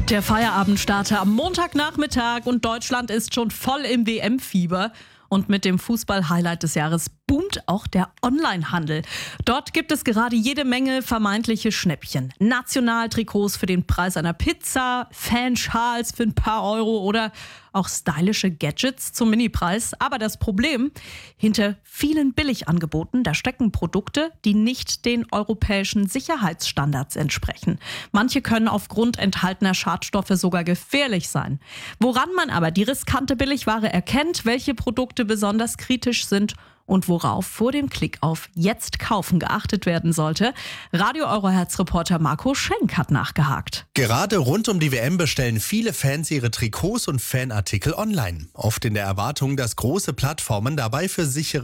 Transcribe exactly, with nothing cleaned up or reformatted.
Der Feierabendstarte am Montagnachmittag und Deutschland ist schon voll im W M-Fieber. Und mit dem Fußball-Highlight des Jahres boomt auch der Onlinehandel. Dort gibt es gerade jede Menge vermeintliche Schnäppchen. Nationaltrikots für den Preis einer Pizza, Fanschals für ein paar Euro oder auch stylische Gadgets zum Minipreis. Aber das Problem, hinter vielen Billigangeboten, da stecken Produkte, die nicht den europäischen Sicherheitsstandards entsprechen. Manche können aufgrund enthaltener Schadstoffe sogar gefährlich sein. Woran man aber die riskante Billigware erkennt, welche Produkte besonders kritisch sind und worauf vor dem Klick auf Jetzt kaufen geachtet werden sollte. Radio Eurohertz-Reporter Marco Schenk hat nachgehakt. Gerade rund um die W M bestellen viele Fans ihre Trikots und Fanartikel online. Oft in der Erwartung, dass große Plattformen dabei für sichere